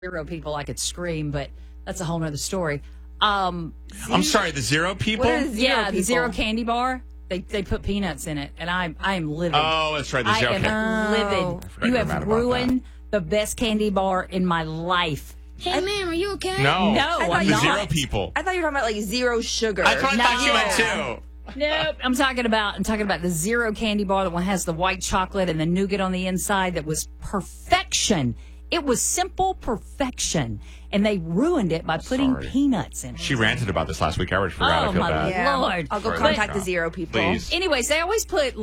zero people, I could scream, but that's a whole nother story. I'm sorry, the zero people? The zero candy bar. They put peanuts in it, and I am livid. Oh, that's right, the zero candy. I am livid. You have ruined the best candy bar in my life. Hey, ma'am, are you okay? No, I'm the not. zero people. I thought you were talking about like zero sugar. I thought you meant too. Nope. I'm talking about the zero candy bar, the one that has the white chocolate and the nougat on the inside. That was perfection. It was simple perfection, and they ruined it by putting peanuts in it. She ranted about this last week. I already forgot. I feel bad. Lord. I'll go contact the zero people. Please. Anyways, they always put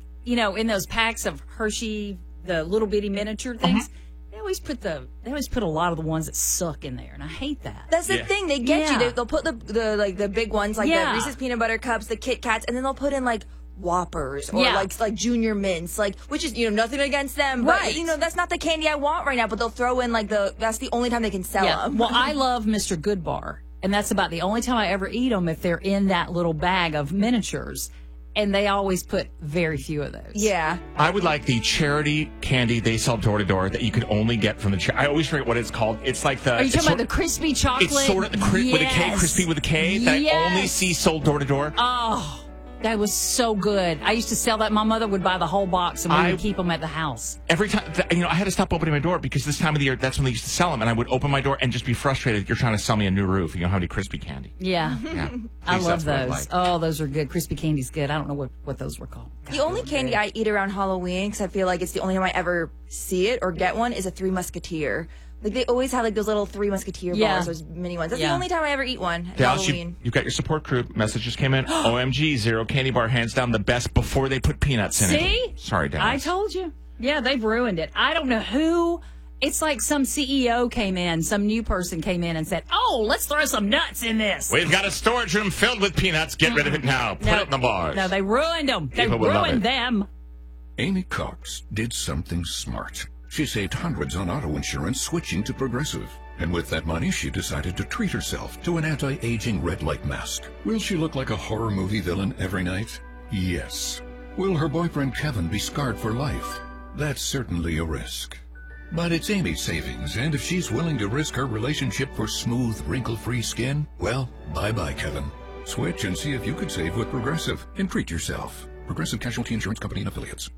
in those packs of Hershey, the little bitty miniature things. They always put a lot of the ones that suck in there, and I hate that. That's the thing. They get you. They'll put the big ones like the Reese's peanut butter cups, the Kit Kats, and then they'll put in like Whoppers or like Junior Mints, which is nothing against them, but that's not the candy I want right now. But they'll throw in that's the only time they can sell them. Well, I love Mr. Goodbar, and that's about the only time I ever eat them if they're in that little bag of miniatures. And they always put very few of those. Yeah. I would like the charity candy they sell door to door that you could only get from the charity. I always forget what it's called. It's like the. Are you talking about the crispy chocolate? It's sort of with a K, crispy with a K, that I only see sold door to door. Oh, that was so good. I used to sell that. My mother would buy the whole box, and we would keep them at the house. Every time, I had to stop opening my door because this time of the year, that's when they used to sell them, and I would open my door and just be frustrated. You're trying to sell me a new roof. You don't have any crispy candy. Yeah. I love those. Like. Oh, those are good. Crispy candy's good. I don't know what those were called. The only candy I eat around Halloween, because I feel like it's the only time I ever see it or get one, is a Three Musketeer. Like, they always have, those little Three Musketeer bars, those mini ones. That's the only time I ever eat one at Halloween. You've got your support crew. Message just came in. OMG, zero candy bar, hands down the best before they put peanuts in it. See? Sorry, Dallas. I told you. Yeah, they've ruined it. I don't know who. It's like some CEO came in, some new person came in and said, oh, let's throw some nuts in this. We've got a storage room filled with peanuts. Get rid of it now. Put it in the bars. No, they ruined them. They ruined them. Amy Cox did something smart. She saved hundreds on auto insurance switching to Progressive. And with that money, she decided to treat herself to an anti-aging red light mask. Will she look like a horror movie villain every night? Yes. Will her boyfriend Kevin be scarred for life? That's certainly a risk. But it's Amy's savings, and if she's willing to risk her relationship for smooth, wrinkle-free skin, well, bye-bye, Kevin. Switch and see if you could save with Progressive and treat yourself. Progressive Casualty Insurance Company and Affiliates.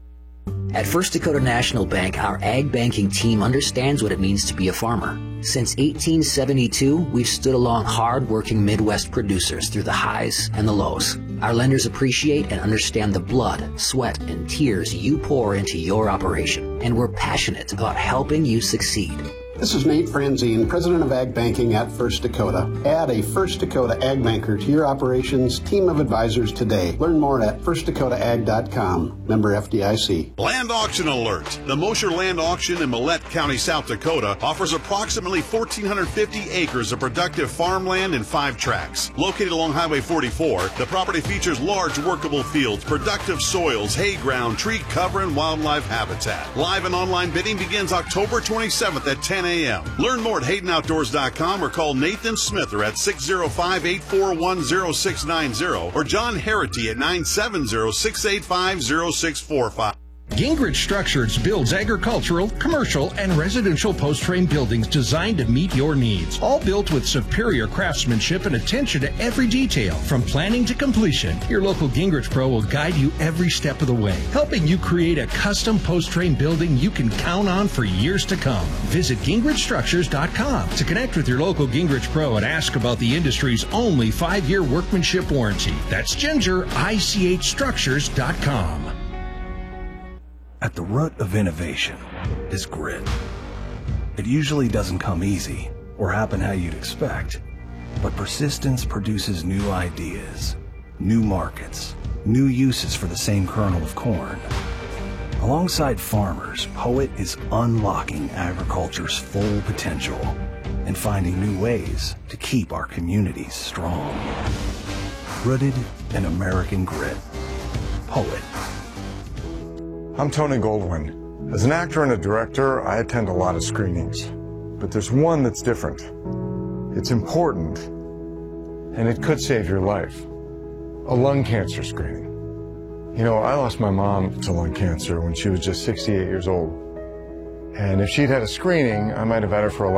At First Dakota National Bank, our ag banking team understands what it means to be a farmer. Since 1872, we've stood along hard-working Midwest producers through the highs and the lows. Our lenders appreciate and understand the blood, sweat, and tears you pour into your operation, and we're passionate about helping you succeed. This is Nate Franzine, President of Ag Banking at First Dakota. Add a First Dakota Ag Banker to your operations team of advisors today. Learn more at firstdakotaag.com. Member FDIC. Land auction alert. The Mosher Land Auction in Millette County, South Dakota offers approximately 1,450 acres of productive farmland in 5 tracts. Located along Highway 44, the property features large workable fields, productive soils, hay ground, tree cover, and wildlife habitat. Live and online bidding begins October 27th at 10 a.m. Learn more at HaydenOutdoors.com or call Nathan Smither at 605-841-0690 or John Harity at 970-685-0645. Gingrich Structures builds agricultural, commercial, and residential post-frame buildings designed to meet your needs. All built with superior craftsmanship and attention to every detail, from planning to completion. Your local Gingrich Pro will guide you every step of the way, helping you create a custom post-frame building you can count on for years to come. Visit GingrichStructures.com to connect with your local Gingrich Pro and ask about the industry's only 5-year workmanship warranty. That's GingerICHStructures.com. At the root of innovation is grit. It usually doesn't come easy or happen how you'd expect, but persistence produces new ideas, new markets, new uses for the same kernel of corn. Alongside farmers, Poet is unlocking agriculture's full potential and finding new ways to keep our communities strong. Rooted in American grit. Poet. I'm Tony Goldwyn. As an actor and a director, I attend a lot of screenings. But there's one that's different. It's important, and it could save your life. A lung cancer screening. You know, I lost my mom to lung cancer when she was just 68 years old. And if she'd had a screening, I might have had her for a